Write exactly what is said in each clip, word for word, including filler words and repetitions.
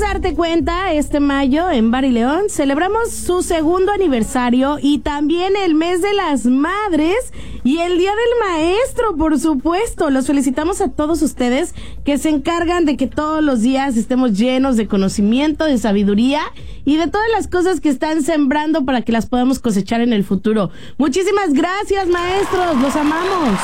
darte cuenta, este mayo en Bar y León celebramos su segundo aniversario y también el mes de las madres y el día del maestro, por supuesto. Los felicitamos a todos ustedes que se encargan de que todos los días estemos llenos de conocimiento, de sabiduría y de todas las cosas que están sembrando para que las podamos cosechar en el futuro. Muchísimas gracias, maestros, los amamos.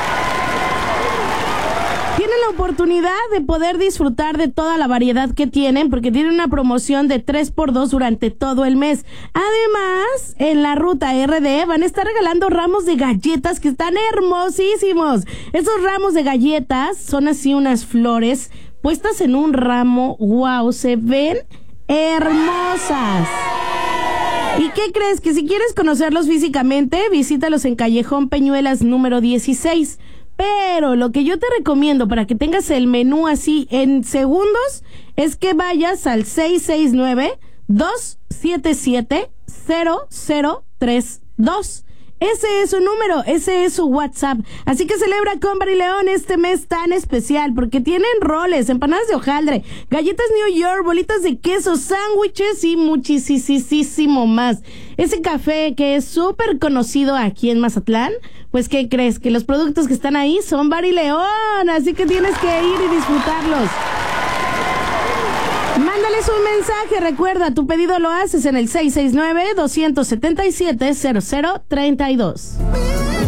Tienen la oportunidad de poder disfrutar de toda la variedad que tienen porque tienen una promoción de tres por dos durante todo el mes. Además, en la ruta R D van a estar regalando ramos de galletas que están hermosísimos. Esos ramos de galletas son así unas flores puestas en un ramo. ¡Wow! Se ven hermosas. ¿Y qué crees? Que si quieres conocerlos físicamente, visítalos en Callejón Peñuelas número dieciséis. Pero lo que yo te recomiendo para que tengas el menú así en segundos es que vayas al seis seis nueve, dos siete siete, cero cero tres dos. Ese es su número, ese es su WhatsApp. Así que celebra con Bar y León este mes tan especial porque tienen roles, empanadas de hojaldre, galletas New York, bolitas de queso, sándwiches y muchísimo más. Ese café que es súper conocido aquí en Mazatlán, pues ¿qué crees? Que los productos que están ahí son Bar y León, así que tienes que ir y disfrutarlos. Mándales un mensaje, recuerda, tu pedido lo haces en el seis seis nueve, dos siete siete, cero cero tres dos.